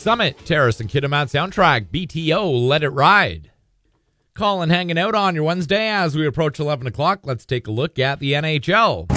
Summit, Terrace and Kitimat soundtrack, BTO, Let It Ride. Colin hanging out on your Wednesday as we approach 11 o'clock. Let's take a look at the NHL.